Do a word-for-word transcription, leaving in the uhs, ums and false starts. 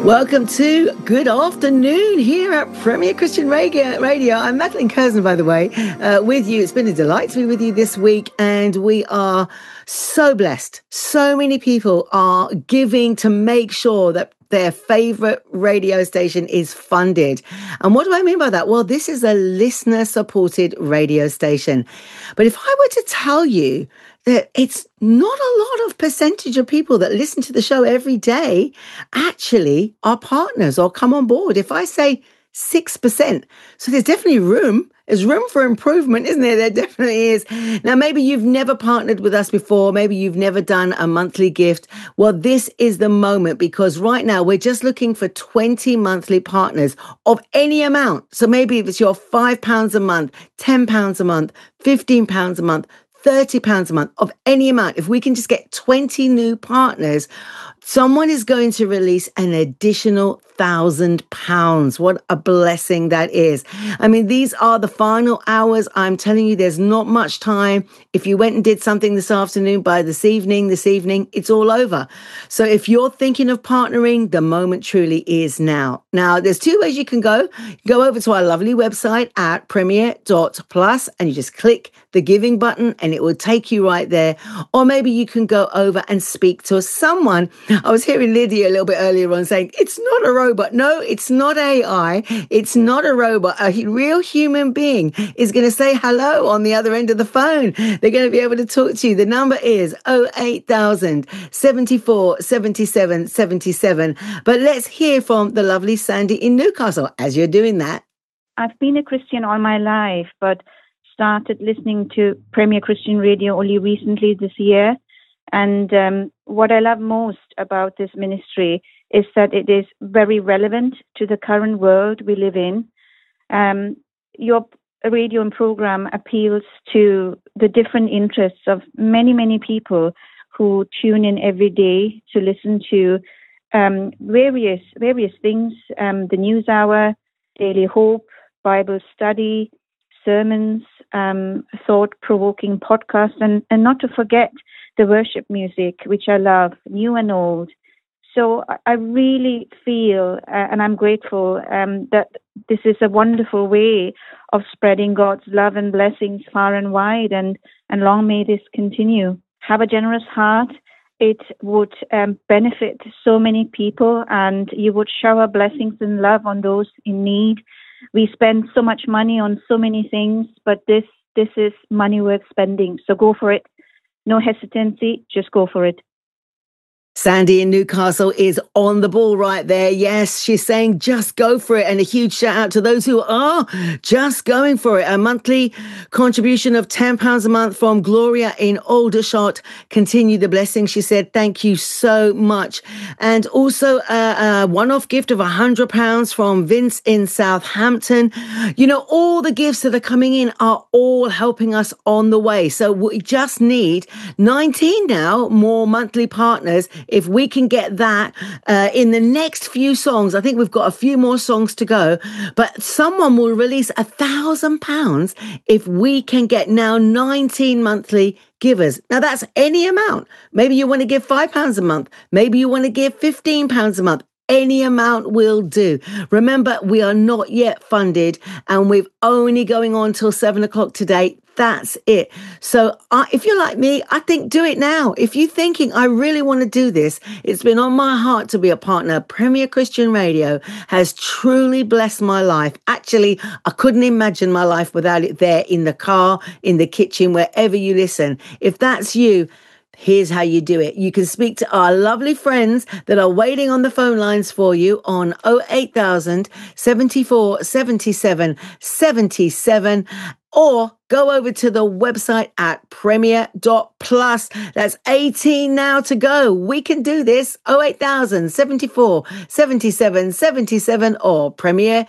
Welcome to Good Afternoon here at Premier Christian Radio. Radio. I'm Madeline Curzon, by the way, uh, with you. It's been a delight to be with you this week, and we are so blessed. So many people are giving to make sure that their favorite radio station is funded. And what do I mean by that? Well, this is a listener-supported radio station. But if I were to tell you that it's not a lot of percentage of people that listen to the show every day actually are partners or come on board. If I say six percent, so there's definitely room. There's room for improvement, isn't there? There definitely is. Now, maybe you've never partnered with us before. Maybe you've never done a monthly gift. Well, this is the moment, because right now we're just looking for twenty monthly partners of any amount. So maybe if it's your five pounds a month, ten pounds a month, fifteen pounds a month, thirty pounds a month, of any amount. If we can just get twenty new partners, someone is going to release an additional thousand pounds. What a blessing that is. I mean, these are the final hours. I'm telling you, there's not much time. If you went and did something this afternoon, by this evening, this evening, it's all over. So if you're thinking of partnering, the moment truly is now. Now, there's two ways you can go. Go over to our lovely website at premier dot plus and you just click the giving button and it will take you right there. Or maybe you can go over and speak to someone. I was hearing Lydia a little bit earlier on saying, it's not a robot. No, it's not A I. It's not a robot. A real human being is going to say hello on the other end of the phone. They're going to be able to talk to you. The number is oh eight thousand, seventy-four, seventy-seven, seventy-seven. But let's hear from the lovely Sandy in Newcastle as you're doing that. I've been a Christian all my life, but started listening to Premier Christian Radio only recently this year. And um, what I love most about this ministry is that it is very relevant to the current world we live in. Um, your radio and program appeals to the different interests of many, many people who tune in every day to listen to um, various various things, um, the News Hour, Daily Hope, Bible study, sermons, um, thought-provoking podcasts, and, and not to forget the worship music, which I love, new and old. So I really feel, uh, and I'm grateful, um, that this is a wonderful way of spreading God's love and blessings far and wide, and, and long may this continue. Have a generous heart. It would um, benefit so many people, and you would shower blessings and love on those in need. We spend so much money on so many things, but this this is money worth spending. So go for it. No hesitancy, just go for it. Sandy in Newcastle is on the ball right there. Yes, she's saying just go for it. And a huge shout out to those who are just going for it. A monthly contribution of ten pounds a month from Gloria in Aldershot. Continue the blessing. She said, thank you so much. And also a, a one-off gift of one hundred pounds from Vince in Southampton. You know, all the gifts that are coming in are all helping us on the way. So we just need nineteen now more monthly partners. If we can get that uh, in the next few songs, I think we've got a few more songs to go, but someone will release a thousand pounds if we can get now nineteen monthly givers. Now that's any amount. Maybe you want to give five pounds a month. Maybe you want to give fifteen pounds a month. Any amount will do. Remember, we are not yet funded and we're only going on till seven o'clock today. That's it. So uh, if you're like me, I think do it now. If you're thinking, I really want to do this, it's been on my heart to be a partner. Premier Christian Radio has truly blessed my life. Actually, I couldn't imagine my life without it there in the car, in the kitchen, wherever you listen. If that's you, here's how you do it. You can speak to our lovely friends that are waiting on the phone lines for you on oh eight thousand, seventy-four, seventy-seven, seventy-seven, or go over to the website at premier dot plus. That's eighteen now to go. We can do this. oh eight thousand, seventy-four, seventy-seven, seventy-seven or premier